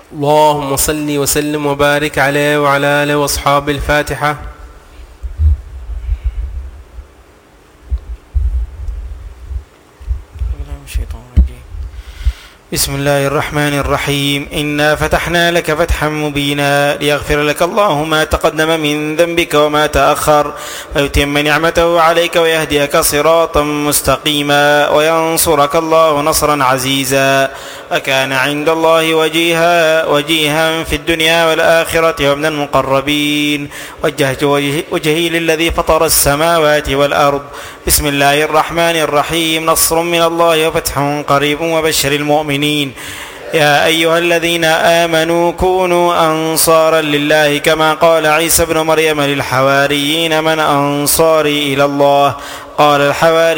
اللهم صل وسلم وبارك عليه وعلى آله وأصحاب الفاتحة. بسم الله الرحمن الرحيم. إنا فتحنا لك فتحا مبينا ليغفر لك الله ما تقدم من ذنبك وما تأخر ويتم نعمته عليك ويهديك صراطا مستقيما وينصرك الله نصرا عزيزا وكان عند الله وجيها في الدنيا والآخرة ومن المقربين. وجهت وجهي للذي فطر السماوات والأرض. بسم الله الرحمن الرحيم. نصر من الله وفتح قريب وبشر المؤمنين. يا أيها الذين آمنوا كونوا أنصارا لله كما قال عيسى ابن مريم للحواريين من أنصاري إلى الله قال الحواريون